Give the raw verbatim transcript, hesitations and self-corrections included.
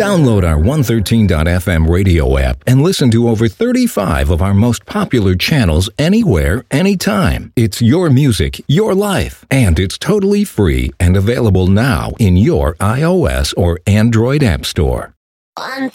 Download our one thirteen dot f m radio app and listen to over thirty-five of our most popular channels anywhere, anytime. It's your music, your life, and it's totally free and available now in your iOS or Android app store. One,